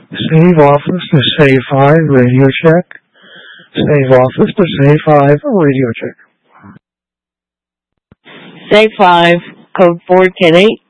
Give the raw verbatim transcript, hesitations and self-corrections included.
Save office to save five, radio check. Save office to save five, radio check. Save five, code four ten eight.